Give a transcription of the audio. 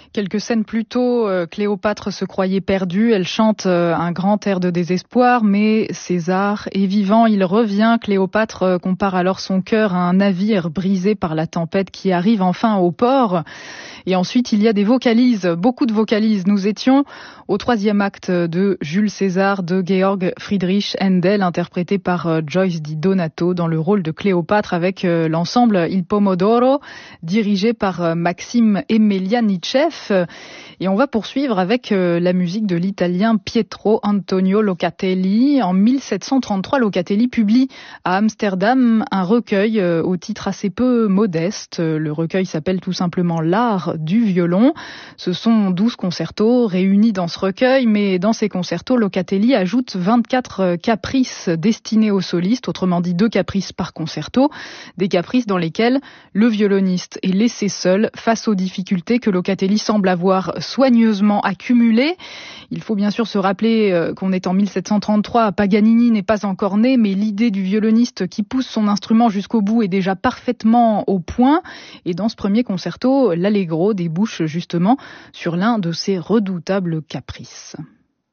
Quelques scènes plus tôt, Cléopâtre se croyait perdue. Elle chante un grand air de désespoir, mais César est vivant. Il revient. Cléopâtre compare alors son cœur à un navire brisé par la tempête qui arrive enfin au port. Et ensuite, il y a des vocalises, beaucoup de vocalises. Nous étions au 3e acte de Jules César de Georg Friedrich Händel, interprété par Joyce Di Donato dans le rôle de Cléopâtre avec l'ensemble Il Pomodoro, dirigé par Maxime Emelianitchev. Et on va poursuivre avec la musique de l'italien Pietro Antonio Locatelli. En 1733, Locatelli publie à Amsterdam un recueil au titre assez peu modeste. Le recueil s'appelle tout simplement L'art du violon. Ce sont 12 concertos réunis dans ce recueil, mais dans ces concertos, Locatelli ajoute 24 caprices destinés aux solistes, autrement dit 2 caprices par concerto, des caprices dans lesquels le violoniste est laissé seul face aux difficultés que Locatelli semble avoir soigneusement accumulées. Il faut bien sûr se rappeler qu'on est en 1733, Paganini n'est pas encore né, mais l'idée du violoniste qui pousse son instrument jusqu'au bout est déjà parfaitement au point. Et dans ce premier concerto, l'Allegro débouche justement sur l'un de ses redoutables caprices.